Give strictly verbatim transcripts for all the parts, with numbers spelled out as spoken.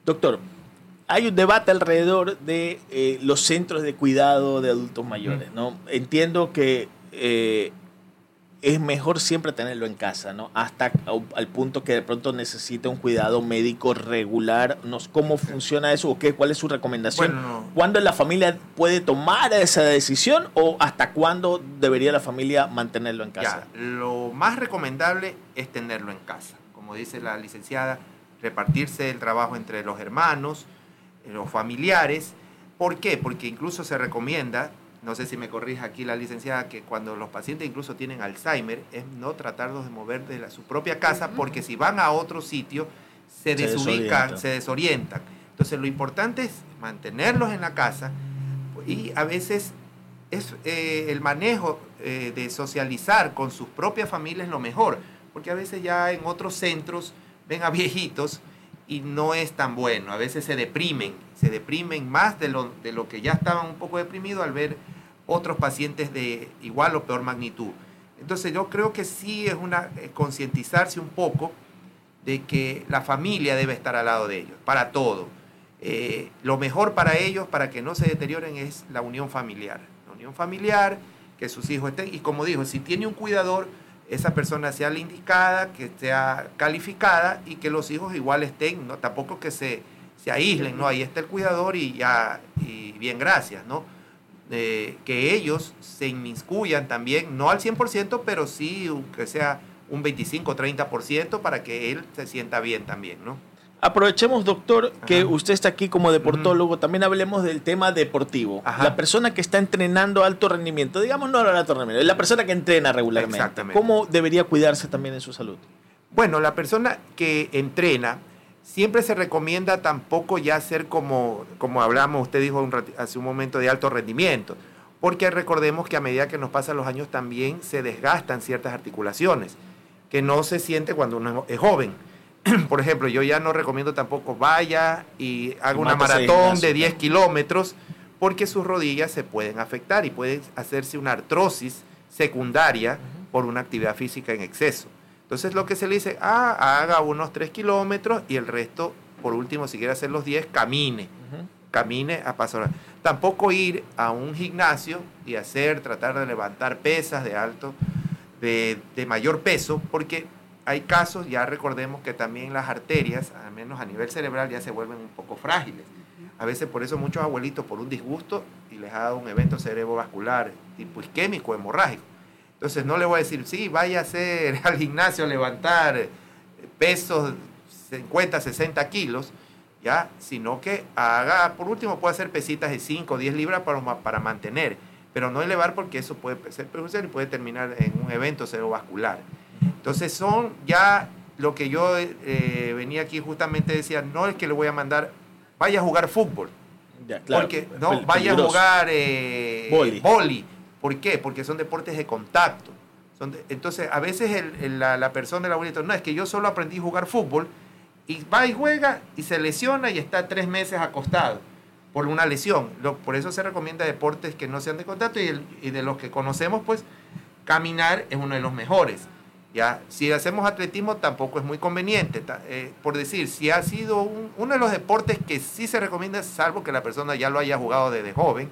Doctor, hay un debate alrededor de eh, los centros de cuidado de adultos mayores, ¿no? Entiendo que eh, es mejor siempre tenerlo en casa, ¿no? Hasta al punto que de pronto necesita un cuidado médico regular. ¿No? ¿Cómo funciona eso o qué? ¿Cuál es su recomendación? Bueno, no. ¿Cuándo la familia puede tomar esa decisión o hasta cuándo debería la familia mantenerlo en casa? Ya, lo más recomendable es tenerlo en casa. Como dice la licenciada, repartirse el trabajo entre los hermanos, los familiares. ¿Por qué? Porque incluso se recomienda, no sé si me corrija aquí la licenciada, que cuando los pacientes incluso tienen Alzheimer, es no tratarlos de mover de la, su propia casa, porque si van a otro sitio, se, se desubican, desorientan. se desorientan. Entonces, lo importante es mantenerlos en la casa y a veces es eh, el manejo eh, de socializar con sus propias familias lo mejor, porque a veces ya en otros centros ven a viejitos y no es tan bueno, a veces se deprimen, se deprimen más de lo, de lo que ya estaban un poco deprimidos al ver otros pacientes de igual o peor magnitud. Entonces yo creo que sí es una eh, concientizarse un poco de que la familia debe estar al lado de ellos, para todo. Eh, lo mejor para ellos, para que no se deterioren, es la unión familiar. La unión familiar, que sus hijos estén, y como dijo, si tiene un cuidador, esa persona sea la indicada, que sea calificada y que los hijos igual estén, ¿no? Tampoco que se, se aíslen, ¿no? Ahí está el cuidador y ya, y bien, gracias, ¿no? Eh, que ellos se inmiscuyan también, no al cien por ciento, pero sí que sea un veinticinco, treinta por ciento para que él se sienta bien también, ¿no? Aprovechemos, doctor, que Ajá. usted está aquí como deportólogo. Uh-huh. También hablemos del tema deportivo. Ajá. La persona que está entrenando alto rendimiento, digamos no alto rendimiento, la persona que entrena regularmente, ¿cómo debería cuidarse también en su salud? Bueno, la persona que entrena, siempre se recomienda tampoco ya ser como, como hablamos, usted dijo un rat- hace un momento, de alto rendimiento, porque recordemos que a medida que nos pasan los años también se desgastan ciertas articulaciones, que no se siente cuando uno es joven. Por ejemplo, yo ya no recomiendo tampoco vaya y haga una maratón de diez kilómetros, porque sus rodillas se pueden afectar y puede hacerse una artrosis secundaria uh-huh. por una actividad física en exceso. Entonces lo que se le dice, ah, haga unos tres kilómetros y el resto, por último, si quiere hacer los diez, camine. Uh-huh. Camine a paso. Tampoco ir a un gimnasio y hacer, tratar de levantar pesas de alto, de, de mayor peso, porque hay casos, ya recordemos que también las arterias, al menos a nivel cerebral, ya se vuelven un poco frágiles. A veces por eso muchos abuelitos, por un disgusto, y les ha dado un evento cerebrovascular tipo isquémico, hemorrágico. Entonces no le voy a decir, sí, vaya a hacer al gimnasio a levantar pesos cincuenta, sesenta kilos, ¿ya? Sino que haga, por último, puede hacer pesitas de cinco o diez libras para, para mantener, pero no elevar porque eso puede ser perjudicial y puede terminar en un evento cerebrovascular. Entonces son ya lo que yo eh, venía aquí justamente decía, no es que le voy a mandar, vaya a jugar fútbol, ya, claro, porque no, pel- vaya peligroso. a jugar eh, boli. boli. ¿Por qué? Porque son deportes de contacto. Son de, entonces a veces el, el, la, la persona, el abuelito, no, es que yo solo aprendí a jugar fútbol y va y juega y se lesiona y está tres meses acostado por una lesión. Lo, por eso se recomienda deportes que no sean de contacto y, el, y de los que conocemos, pues caminar es uno de los mejores. Ya, si hacemos atletismo tampoco es muy conveniente. Eh, por decir, si ha sido un, uno de los deportes que sí se recomienda, salvo que la persona ya lo haya jugado desde joven,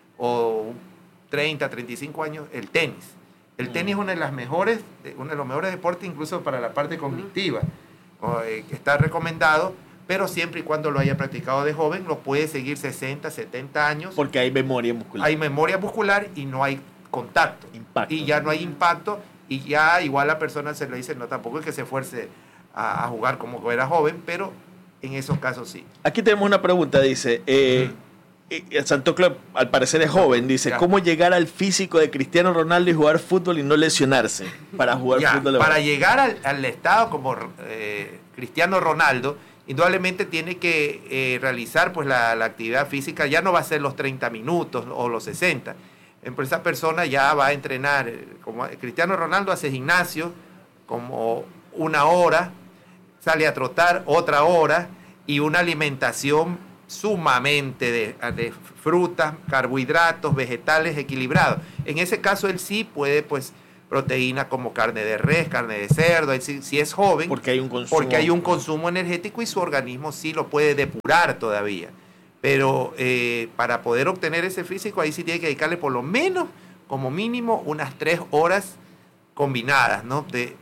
o treinta, treinta y cinco años, el tenis. El mm. tenis es uno de, las mejores, uno de los mejores deportes incluso para la parte cognitiva. O, eh, está recomendado, pero siempre y cuando lo haya practicado de joven, lo puede seguir sesenta, setenta años. Porque hay memoria muscular. Hay memoria muscular y no hay contacto. Impacto. Y ya no hay impacto. Y ya igual la persona se le dice, no, tampoco es que se esfuerce a, a jugar como era joven, pero en esos casos sí. Aquí tenemos una pregunta, dice, eh, uh-huh. eh, Santo Club al parecer es joven, dice, ya. ¿Cómo llegar al físico de Cristiano Ronaldo y jugar fútbol y no lesionarse para jugar ya, fútbol? Para llegar al, al estado como eh, Cristiano Ronaldo, indudablemente tiene que eh, realizar pues la, la actividad física, ya no va a ser los treinta minutos o los sesenta. Esa persona ya va a entrenar, como Cristiano Ronaldo hace gimnasio como una hora, sale a trotar otra hora y una alimentación sumamente de, de frutas, carbohidratos, vegetales equilibrados. En ese caso él sí puede pues proteína como carne de res, carne de cerdo, si, si es joven, porque hay un consumo, porque hay un consumo energético y su organismo sí lo puede depurar todavía. Pero eh, para poder obtener ese físico, ahí sí tiene que dedicarle por lo menos, como mínimo, unas tres horas combinadas, ¿no? De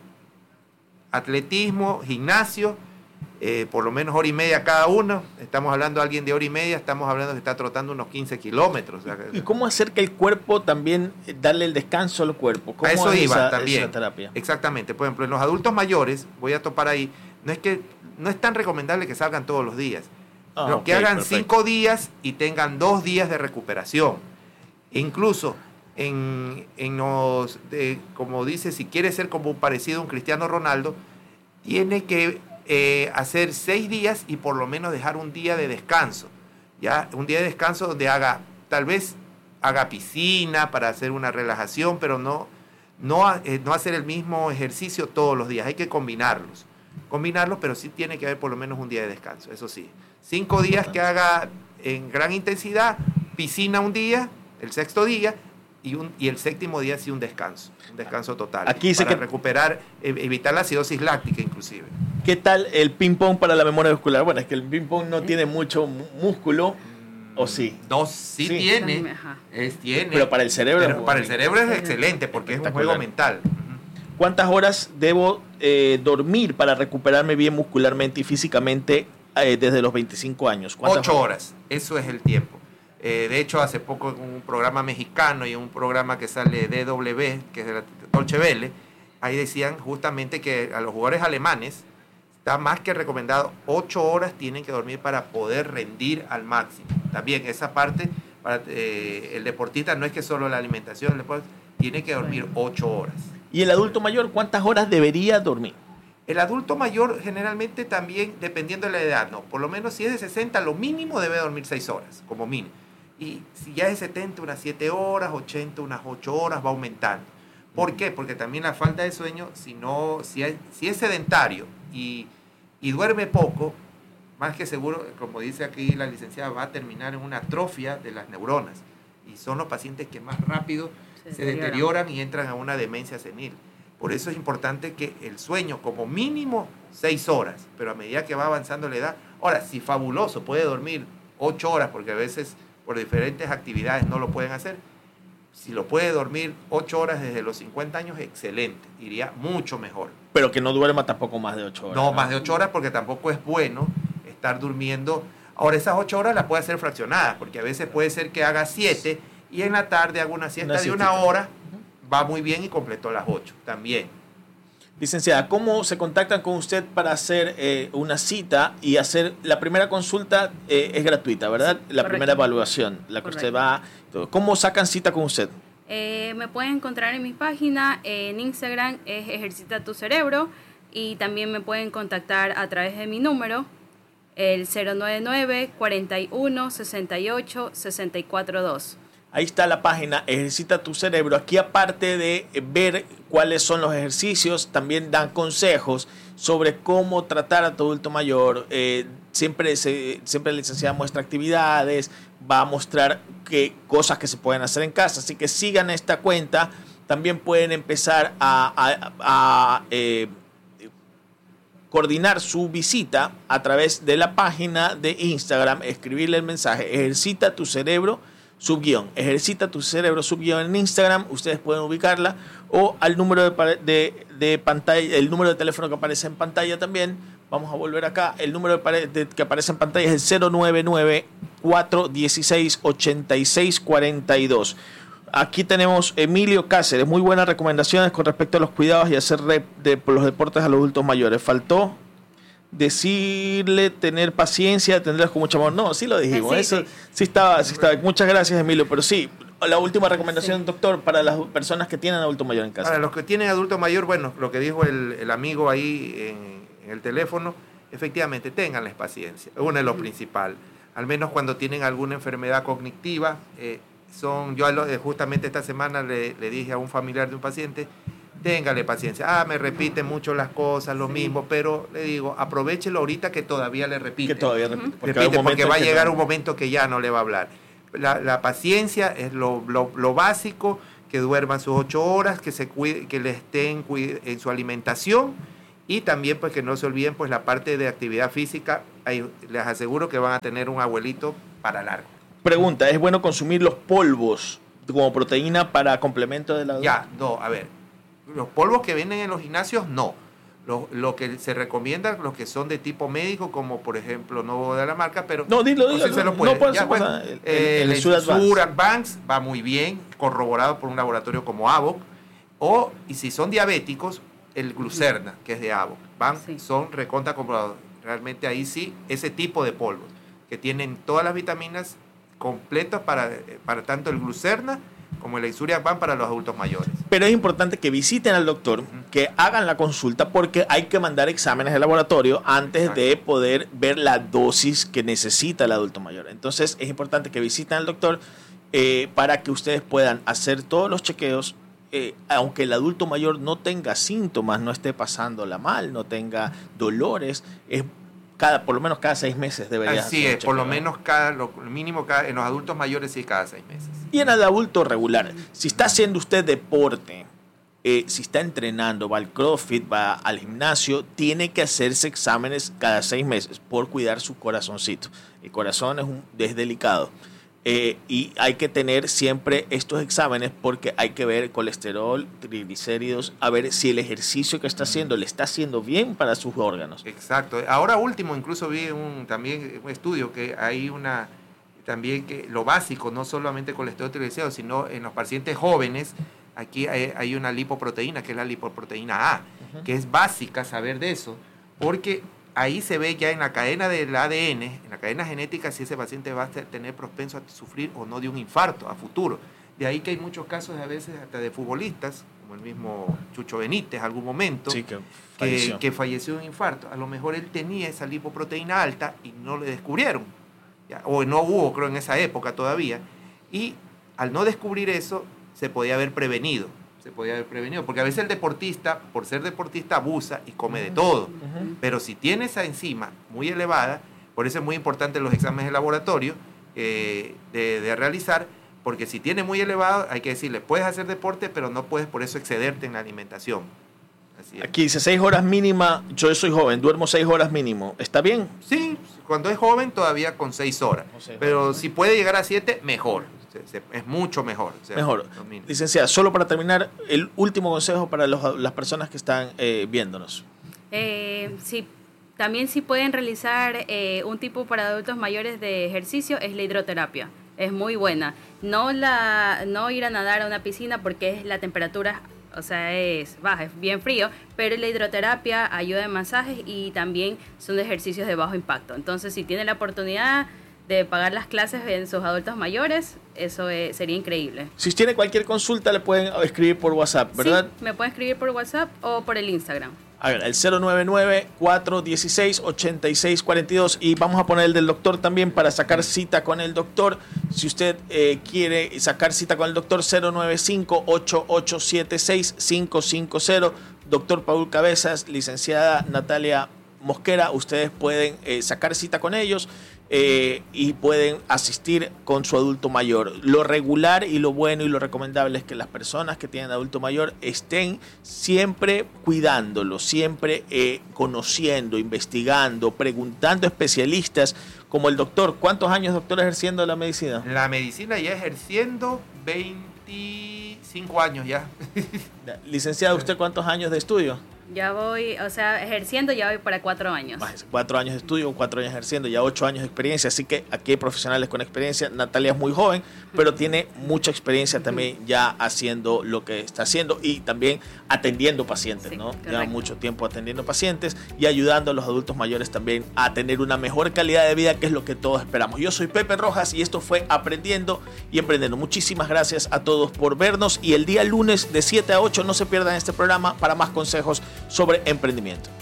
atletismo, gimnasio, eh, por lo menos hora y media cada uno. Estamos hablando de alguien de hora y media, estamos hablando de que está trotando unos quince kilómetros. O sea, ¿y cómo hacer que el cuerpo también, darle el descanso al cuerpo? ¿Cómo a eso es iba esa, también. esa terapia? Exactamente. Por ejemplo, en los adultos mayores, voy a topar ahí, no es que no es tan recomendable que salgan todos los días. Ah, pero okay, que hagan perfecto. cinco días y tengan dos días de recuperación. E incluso en, en los, de, como dice, si quiere ser como un parecido a un Cristiano Ronaldo, tiene que eh, hacer seis días y por lo menos dejar un día de descanso. ¿Ya? Un día de descanso donde haga, tal vez haga piscina para hacer una relajación, pero no, no, eh, no hacer el mismo ejercicio todos los días. Hay que combinarlos. Combinarlos, pero sí tiene que haber por lo menos un día de descanso, eso sí. Cinco días que haga en gran intensidad, piscina un día, el sexto día, y, un, y el séptimo día sí un descanso, un descanso total. Aquí dice para que recuperar, evitar la acidosis láctica inclusive. ¿Qué tal el ping-pong para la memoria muscular? Bueno, es que el ping-pong no tiene mucho músculo, ¿o sí? No, sí, sí. tiene, es, tiene. Pero para el cerebro Pero es para el cerebro es excelente porque es un juego mental. ¿Cuántas horas debo eh, dormir para recuperarme bien muscularmente y físicamente eh, desde los veinticinco años? Ocho horas, eso es el tiempo. Eh, de hecho, hace poco en un programa mexicano y en un programa que sale de D W, que es de la Deutsche Welle, ahí decían justamente que a los jugadores alemanes está más que recomendado, ocho horas tienen que dormir para poder rendir al máximo. También esa parte, para eh, el deportista no es que solo la alimentación, el deporte, tiene que dormir ocho horas. ¿Y el adulto mayor cuántas horas debería dormir? El adulto mayor generalmente también, dependiendo de la edad, no, por lo menos si es de sesenta, lo mínimo debe dormir seis horas, como mínimo. Y si ya es setenta, unas siete horas, ochenta, unas ocho horas, va aumentando. ¿Por qué? Porque también la falta de sueño, si, no, si, hay, si es sedentario y, y duerme poco, más que seguro, como dice aquí la licenciada, va a terminar en una atrofia de las neuronas. Y son los pacientes que más rápido se, se deterioran. deterioran y entran a una demencia senil. Por eso es importante que el sueño, como mínimo, seis horas, pero a medida que va avanzando la edad, ahora, si fabuloso, puede dormir ocho horas, porque a veces por diferentes actividades no lo pueden hacer, si lo puede dormir ocho horas desde los cincuenta años, excelente, iría mucho mejor. Pero que no duerma tampoco más de ocho horas. No, ¿no? Más de ocho horas, porque tampoco es bueno estar durmiendo. Ahora, esas ocho horas las puede hacer fraccionadas, porque a veces puede ser que haga siete y en la tarde haga una siesta una de una hora, va muy bien y completó las ocho también. Licenciada, ¿cómo se contactan con usted para hacer eh, una cita y hacer la primera consulta? Eh, es gratuita, ¿verdad? Sí, la correcto. Primera evaluación, la que correcto. Usted va. ¿Cómo sacan cita con usted? Eh, me pueden encontrar en mi página, en Instagram es Ejercita tu Cerebro, y también me pueden contactar a través de mi número, el cero nueve nueve, cuarenta y uno, sesenta y ocho, sesenta y cuatro dos. Ahí está la página Ejercita tu Cerebro. Aquí, aparte de ver cuáles son los ejercicios, también dan consejos sobre cómo tratar a tu adulto mayor. Eh, siempre, se, siempre la licenciada muestra actividades, va a mostrar que, cosas que se pueden hacer en casa. Así que sigan esta cuenta. También pueden empezar a, a, a eh, coordinar su visita a través de la página de Instagram, escribirle el mensaje Ejercita tu Cerebro, subguión, Ejercita tu Cerebro, subguión en Instagram, ustedes pueden ubicarla, o al número de, de, de pantalla, el número de teléfono que aparece en pantalla también. Vamos a volver acá, el número de, de, que aparece en pantalla es el cero nueve nueve, cuatro uno seis, ocho seis cuatro dos. Aquí tenemos Emilio Cáceres, muy buenas recomendaciones con respecto a los cuidados y hacer rep de los deportes a los adultos mayores. Faltó decirle tener paciencia, atenderlos con mucho amor. No, sí lo dijimos. Sí, Eso sí. sí estaba, sí estaba. Muchas gracias, Emilio. Pero sí, la última recomendación, sí. doctor, para las personas que tienen adulto mayor en casa. Para los que tienen adulto mayor, bueno, lo que dijo el, el amigo ahí en, en el teléfono, efectivamente, ténganles paciencia. Uno es lo mm. principal. Al menos cuando tienen alguna enfermedad cognitiva. Eh, son, yo justamente esta semana le, le dije a un familiar de un paciente, téngale paciencia. Ah, me repiten mucho las cosas, lo sí. mismo, pero le digo, aprovechelo ahorita que todavía le repite. Que todavía repite. Porque, repite, porque va a llegar no. un momento que ya no le va a hablar. La, la paciencia es lo, lo, lo básico que duerman sus ocho horas, que, se cuide, que le estén en su alimentación y también pues que no se olviden pues la parte de actividad física. Ahí les aseguro que van a tener un abuelito para largo. Pregunta, ¿es bueno consumir los polvos como proteína para complemento de la... Ya, no, a ver, los polvos que venden en los gimnasios, no. Lo, lo que se recomienda, los que son de tipo médico, como por ejemplo, no voy a dar la marca, pero... No, dilo, dilo. No, se lo puede, no puede ya, bueno, el, el, eh, el, el Sur Advance. Advance va muy bien, corroborado por un laboratorio como Avoc. O, y si son diabéticos, el Glucerna, que es de Avoc. Van, sí. Son recontra comprobados. Realmente ahí sí, ese tipo de polvos, que tienen todas las vitaminas completas para, para tanto el Glucerna como el Exuria van para los adultos mayores. Pero es importante que visiten al doctor, que hagan la consulta, porque hay que mandar exámenes de laboratorio antes Exacto. de poder ver la dosis que necesita el adulto mayor. Entonces es importante que visiten al doctor eh, para que ustedes puedan hacer todos los chequeos, eh, aunque el adulto mayor no tenga síntomas, no esté pasándola mal, no tenga dolores, es cada, por lo menos cada seis meses debería Así es, por lo menos cada, lo mínimo cada, en los adultos mayores sí cada seis meses. Y en el adulto regular, si está haciendo usted deporte, eh, si está entrenando, va al CrossFit, va al gimnasio, tiene que hacerse exámenes cada seis meses por cuidar su corazoncito. El corazón es, un, es delicado. Eh, y hay que tener siempre estos exámenes porque hay que ver colesterol, triglicéridos, a ver si el ejercicio que está haciendo le está haciendo bien para sus órganos. Exacto. Ahora último, incluso vi un, también un estudio que hay una, también que lo básico, no solamente colesterol, triglicéridos, sino en los pacientes jóvenes, aquí hay, hay una lipoproteína que es la lipoproteína A, uh-huh. que es básica saber de eso, porque ahí se ve ya en la cadena del A D N, en la cadena genética, si ese paciente va a tener propenso a sufrir o no de un infarto a futuro. De ahí que hay muchos casos a veces hasta de futbolistas, como el mismo Chucho Benítez, algún momento, sí, que, falleció. Que, que falleció de un infarto. A lo mejor él tenía esa lipoproteína alta y no le descubrieron, ¿ya? O no hubo, creo, en esa época todavía. Y al no descubrir eso, se podía haber prevenido. se podía haber prevenido, porque a veces el deportista, por ser deportista, abusa y come de todo, uh-huh. pero si tiene esa enzima muy elevada, por eso es muy importante los exámenes de laboratorio eh, de, de realizar, porque si tiene muy elevado, hay que decirle, puedes hacer deporte, pero no puedes por eso excederte en la alimentación. Así es. Aquí dice seis horas mínima, yo soy joven, duermo seis horas mínimo, ¿está bien? Sí, cuando es joven todavía con seis horas, no sé, pero no sé. Si puede llegar a siete, mejor. Es mucho mejor. O sea, mejor. Licenciada, solo para terminar, el último consejo para los, las personas que están eh, viéndonos. Eh, sí, también si pueden realizar eh, un tipo para adultos mayores de ejercicio es la hidroterapia. Es muy buena. No la no ir a nadar a una piscina porque es la temperatura, o sea, es baja, es bien frío, pero la hidroterapia ayuda en masajes y también son de ejercicios de bajo impacto. Entonces, si tienen la oportunidad de pagar las clases en sus adultos mayores, eso es, sería increíble. Si tiene cualquier consulta, le pueden escribir por WhatsApp, ¿verdad? Sí, me pueden escribir por WhatsApp o por el Instagram. A ver, el cero nueve nueve, cuatro uno seis, ocho seis cuatro dos, y vamos a poner el del doctor también para sacar cita con el doctor. Si usted eh, quiere sacar cita con el doctor, cero nueve cinco, ocho ocho siete seis, cinco cinco cero. Doctor Paul Cabezas, licenciada Natalia Mosquera, ustedes pueden eh, sacar cita con ellos. Eh, y pueden asistir con su adulto mayor. Lo regular y lo bueno y lo recomendable es que las personas que tienen adulto mayor estén siempre cuidándolo, siempre eh, conociendo, investigando, preguntando a especialistas como el doctor. ¿Cuántos años, doctor, ejerciendo la medicina? La medicina ya ejerciendo veinticinco años ya. Licenciado, ¿usted cuántos años de estudio? Ya voy, o sea, ejerciendo ya voy para cuatro años. Más, cuatro años de estudio, cuatro años ejerciendo, ya ocho años de experiencia, así que aquí hay profesionales con experiencia. Natalia es muy joven, pero tiene mucha experiencia también ya haciendo lo que está haciendo y también atendiendo pacientes, sí, ¿no? Correcto. Lleva mucho tiempo atendiendo pacientes y ayudando a los adultos mayores también a tener una mejor calidad de vida, que es lo que todos esperamos. Yo soy Pepe Rojas y esto fue Aprendiendo y Emprendiendo. Muchísimas gracias a todos por vernos y el día lunes de siete a ocho no se pierdan este programa para más consejos sobre emprendimiento.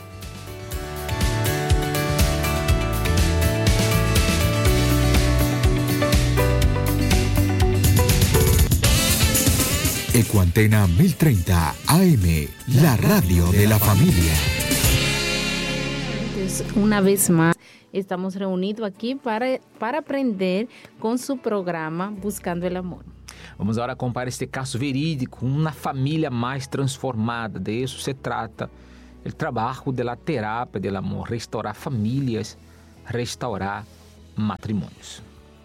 Ecuantena mil treinta A M, la radio de la familia. Una vez más, estamos reunidos aquí para, para aprender con su programa Buscando el Amor. Vamos agora comparar este caso verídico, uma família mais transformada. De isso se trata o trabalho da terapia do amor, restaurar famílias, restaurar matrimônios.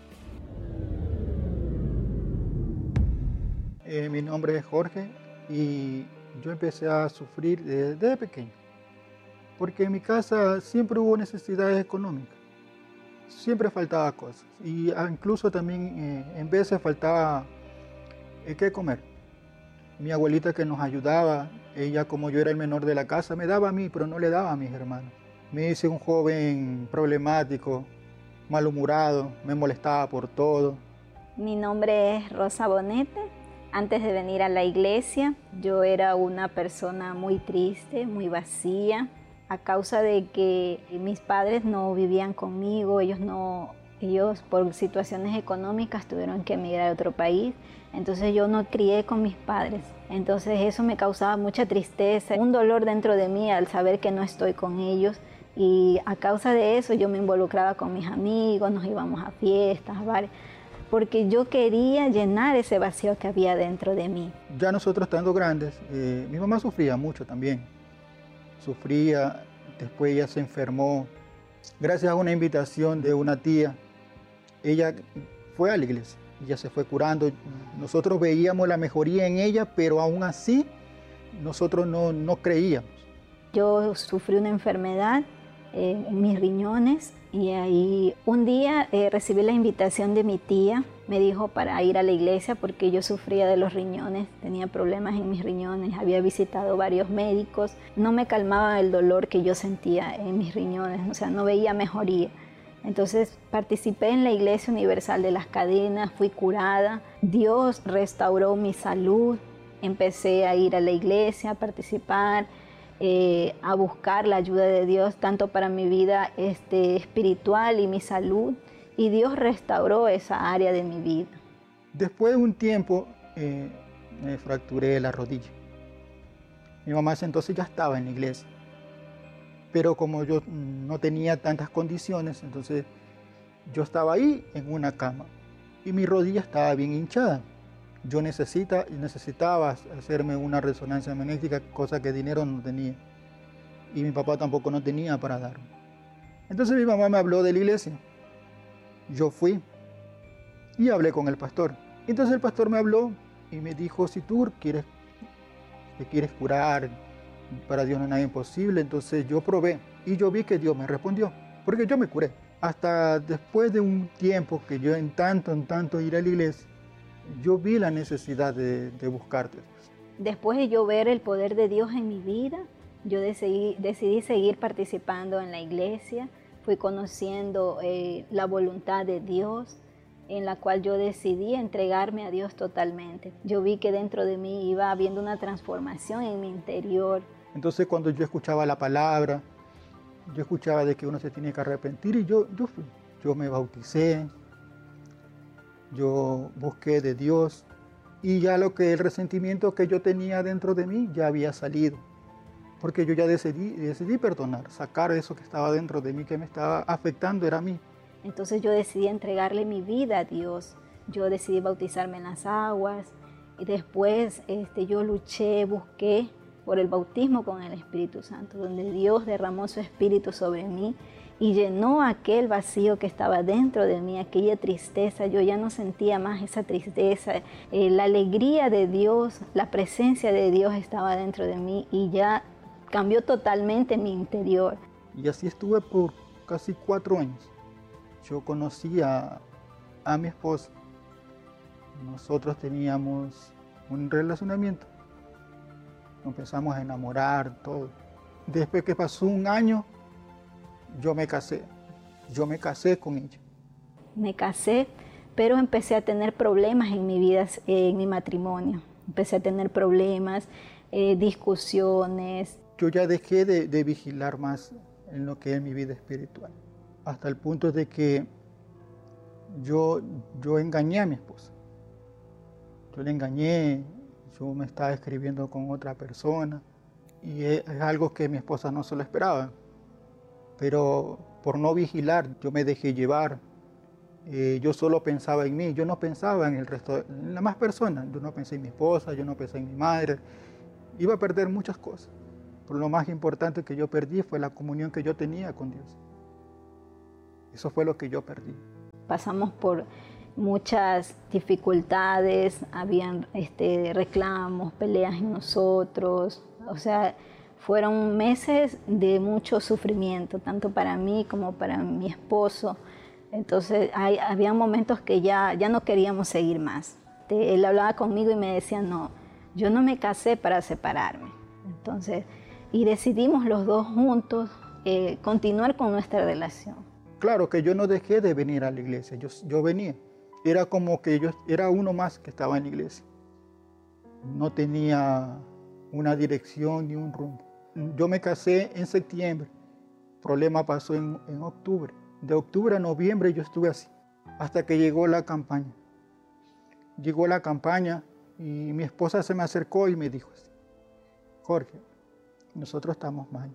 Eh, mi nombre es Jorge y yo empecé a sufrir desde, desde pequeño, porque en mi casa siempre hubo necesidades económicas, siempre faltaba cosas y incluso también eh, en veces faltaba eh, qué comer. Mi abuelita que nos ayudaba, ella como yo era el menor de la casa, me daba a mí, pero no le daba a mis hermanos. Me hice un joven problemático, malhumorado, me molestaba por todo. Mi nombre es Rosa Bonete. Antes de venir a la iglesia, yo era una persona muy triste, muy vacía, a causa de que mis padres no vivían conmigo, ellos, no, ellos por situaciones económicas tuvieron que emigrar a otro país, entonces yo no crié con mis padres. Entonces eso me causaba mucha tristeza, un dolor dentro de mí al saber que no estoy con ellos, y a causa de eso yo me involucraba con mis amigos, nos íbamos a fiestas, a bares, porque yo quería llenar ese vacío que había dentro de mí. Ya nosotros estando grandes, eh, mi mamá sufría mucho también. Sufría, después ella se enfermó. Gracias a una invitación de una tía, ella fue a la iglesia, ella se fue curando. Nosotros veíamos la mejoría en ella, pero aún así nosotros no, no creíamos. Yo sufrí una enfermedad eh, en mis riñones, y ahí un día eh, recibí la invitación de mi tía, me dijo para ir a la iglesia porque yo sufría de los riñones, tenía problemas en mis riñones, había visitado varios médicos, no me calmaba el dolor que yo sentía en mis riñones, o sea, no veía mejoría. Entonces participé en la Iglesia Universal de las Cadenas, fui curada, Dios restauró mi salud, empecé a ir a la iglesia, a participar, Eh, a buscar la ayuda de Dios tanto para mi vida este, espiritual y mi salud, y Dios restauró esa área de mi vida. Después de un tiempo eh, me fracturé la rodilla. Mi mamá ese entonces ya estaba en la iglesia, pero como yo no tenía tantas condiciones, entonces yo estaba ahí en una cama y mi rodilla estaba bien hinchada. Yo necesita, necesitaba hacerme una resonancia magnética, cosa que dinero no tenía. Y mi papá tampoco no tenía para darme. Entonces mi mamá me habló de la iglesia. Yo fui y hablé con el pastor. Entonces el pastor me habló y me dijo, si tú quieres, te quieres curar, para Dios no hay nada imposible. Entonces yo probé y yo vi que Dios me respondió, porque yo me curé. Hasta después de un tiempo que yo en tanto, en tanto ir a la iglesia, yo vi la necesidad de, de buscarte. Después de yo ver el poder de Dios en mi vida, yo decidí, decidí seguir participando en la iglesia. Fui conociendo eh, la voluntad de Dios, en la cual yo decidí entregarme a Dios totalmente. Yo vi que dentro de mí iba habiendo una transformación en mi interior. Entonces cuando yo escuchaba la palabra, yo escuchaba de que uno se tiene que arrepentir y yo, yo fui. Yo me bauticé. Yo busqué de Dios y ya lo que el resentimiento que yo tenía dentro de mí ya había salido, porque yo ya decidí, decidí perdonar, sacar eso que estaba dentro de mí, que me estaba afectando, era a mí. Entonces yo decidí entregarle mi vida a Dios, yo decidí bautizarme en las aguas y después este, yo luché, busqué por el bautismo con el Espíritu Santo, donde Dios derramó su Espíritu sobre mí y llenó aquel vacío que estaba dentro de mí, aquella tristeza. Yo ya no sentía más esa tristeza, eh, la alegría de Dios, la presencia de Dios estaba dentro de mí y ya cambió totalmente mi interior. Y así estuve por casi cuatro años. Yo conocí a, a mi esposa, nosotros teníamos un relacionamiento, nos empezamos a enamorar, todo. Después que pasó un año, yo me casé, yo me casé con ella. Me casé, pero empecé a tener problemas en mi vida, en mi matrimonio. Empecé a tener problemas, eh, discusiones. Yo ya dejé de, de vigilar más en lo que es mi vida espiritual, hasta el punto de que yo, yo engañé a mi esposa. Yo le engañé, yo me estaba escribiendo con otra persona y es, es algo que mi esposa no se lo esperaba. Pero por no vigilar, yo me dejé llevar eh, yo solo pensaba en mí, yo no pensaba en el resto, en las más personas. Yo no pensé en mi esposa, yo no pensé en mi madre. Iba a perder muchas cosas. Pero lo más importante que yo perdí fue la comunión que yo tenía con Dios. Eso fue lo que yo perdí. Pasamos por muchas dificultades, habían este, reclamos, peleas en nosotros, o sea, fueron meses de mucho sufrimiento, tanto para mí como para mi esposo. Entonces, hay, había momentos que ya, ya no queríamos seguir más. Él hablaba conmigo y me decía, no, yo no me casé para separarme. Entonces, y decidimos los dos juntos eh, continuar con nuestra relación. Claro que yo no dejé de venir a la iglesia, yo, yo venía. Era como que yo era uno más que estaba en la iglesia. No tenía una dirección ni un rumbo. Yo me casé en septiembre, el problema pasó en, en octubre. De octubre a noviembre yo estuve así, hasta que llegó la campaña. Llegó la campaña y mi esposa se me acercó y me dijo así, Jorge, nosotros estamos mal.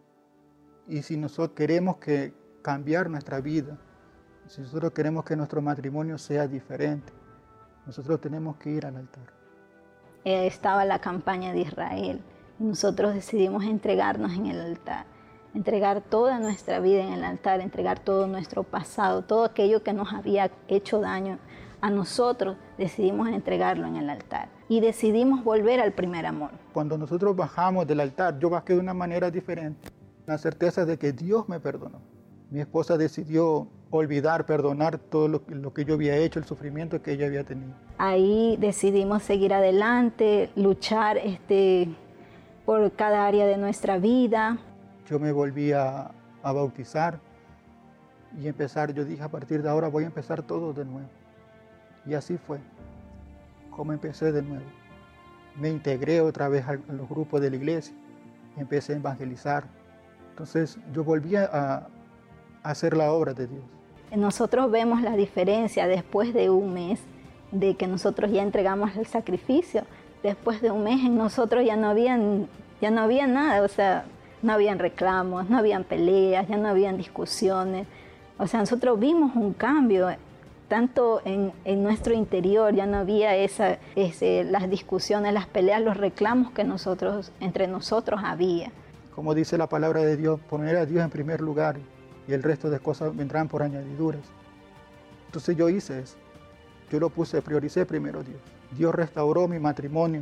Y si nosotros queremos que cambiar nuestra vida, si nosotros queremos que nuestro matrimonio sea diferente, nosotros tenemos que ir al altar. Estaba la campaña de Israel. Nosotros decidimos entregarnos en el altar, entregar toda nuestra vida en el altar, entregar todo nuestro pasado, todo aquello que nos había hecho daño a nosotros, decidimos entregarlo en el altar y decidimos volver al primer amor. Cuando nosotros bajamos del altar, yo bajé de una manera diferente, la certeza de que Dios me perdonó. Mi esposa decidió olvidar, perdonar todo lo, lo que yo había hecho, el sufrimiento que ella había tenido. Ahí decidimos seguir adelante, luchar este, por cada área de nuestra vida. Yo me volví a, a bautizar y empezar, yo dije, a partir de ahora voy a empezar todo de nuevo. Y así fue, como empecé de nuevo. Me integré otra vez a, a los grupos de la iglesia, empecé a evangelizar. Entonces yo volví a hacer la obra de Dios. Nosotros vemos la diferencia después de un mes de que nosotros ya entregamos el sacrificio. Después de un mes en nosotros ya no habían, ya no había nada, o sea, no habían reclamos, no habían peleas, ya no habían discusiones. O sea, nosotros vimos un cambio, tanto en, en nuestro interior, ya no había esa, ese, las discusiones, las peleas, los reclamos que nosotros, entre nosotros había. Como dice la palabra de Dios, poner a Dios en primer lugar y el resto de cosas vendrán por añadiduras. Entonces yo hice eso. Yo lo puse, prioricé primero a Dios. Dios restauró mi matrimonio.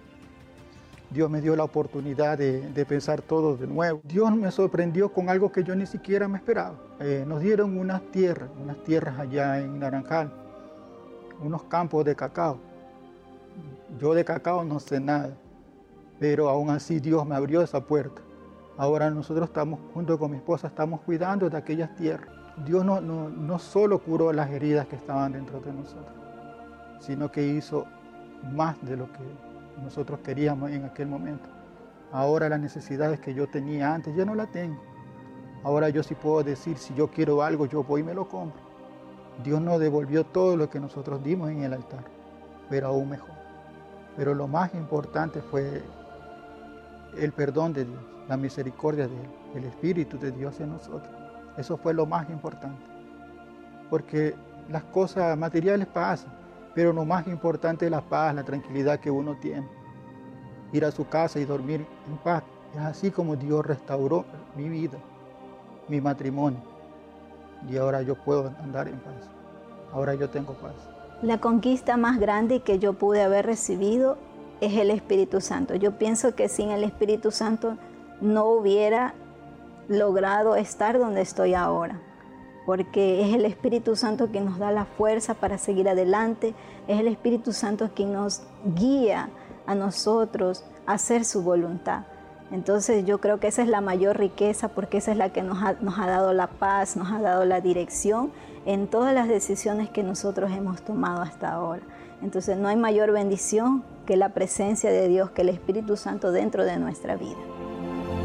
Dios me dio la oportunidad de, de pensar todo de nuevo. Dios me sorprendió con algo que yo ni siquiera me esperaba. Eh, nos dieron unas tierras, unas tierras allá en Naranjal, unos campos de cacao. Yo de cacao no sé nada, pero aún así Dios me abrió esa puerta. Ahora nosotros estamos, junto con mi esposa, estamos cuidando de aquellas tierras. Dios no, no, no solo curó las heridas que estaban dentro de nosotros, sino que hizo más de lo que nosotros queríamos en aquel momento. Ahora las necesidades que yo tenía antes ya no las tengo. Ahora yo sí puedo decir, si yo quiero algo, yo voy y me lo compro. Dios nos devolvió todo lo que nosotros dimos en el altar, pero aún mejor. Pero lo más importante fue el perdón de Dios, la misericordia de Él, el Espíritu de Dios en nosotros. Eso fue lo más importante. Porque las cosas materiales pasan, pero lo más importante es la paz, la tranquilidad que uno tiene. Ir a su casa y dormir en paz. Es así como Dios restauró mi vida, mi matrimonio. Y ahora yo puedo andar en paz. Ahora yo tengo paz. La conquista más grande que yo pude haber recibido es el Espíritu Santo. Yo pienso que sin el Espíritu Santo no hubiera logrado estar donde estoy ahora, porque es el Espíritu Santo quien nos da la fuerza para seguir adelante, es el Espíritu Santo quien nos guía a nosotros a hacer su voluntad. Entonces yo creo que esa es la mayor riqueza, porque esa es la que nos ha, nos ha dado la paz, nos ha dado la dirección en todas las decisiones que nosotros hemos tomado hasta ahora. Entonces no hay mayor bendición que la presencia de Dios, que el Espíritu Santo dentro de nuestra vida.